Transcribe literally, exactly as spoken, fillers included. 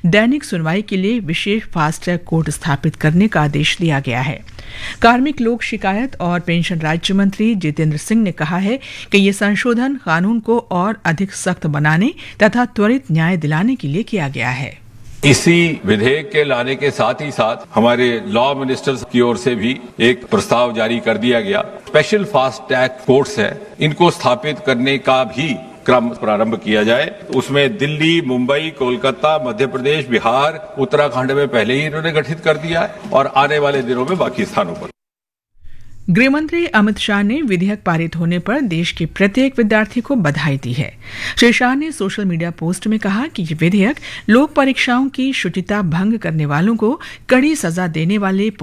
दैनिक सुनवाई के लिए विशेष फास्ट ट्रैक कोर्ट स्थापित करने का आदेश दिया गया है। कार्मिक लोक शिकायत और पेंशन राज्य मंत्री जितेंद्र सिंह ने कहा है कि ये संशोधन कानून को और अधिक सख्त बनाने तथा त्वरित न्याय दिलाने के लिए किया गया है। इसी विधेयक के लाने के साथ ही साथ हमारे लॉ मिनिस्टर्स की ओर से भी एक प्रस्ताव जारी कर दिया गया। स्पेशल फास्ट ट्रैक कोर्ट्स है, इनको स्थापित करने का भी क्रम प्रारंभ किया जाए। उसमें दिल्ली, मुंबई, कोलकाता, मध्य प्रदेश, बिहार, उत्तराखंड में पहले ही इन्होंने गठित कर दिया है और आने वाले दिनों में बाकी स्थानों पर। गृहमंत्री अमित शाह ने विधेयक पारित होने पर देश के प्रत्येक विद्यार्थी को बधाई दी है। श्री शाह ने सोशल मीडिया पोस्ट में कहा कि ये विधेयक लोक परीक्षाओं की शुचिता भंग करने वालों को कड़ी सजा देने वाले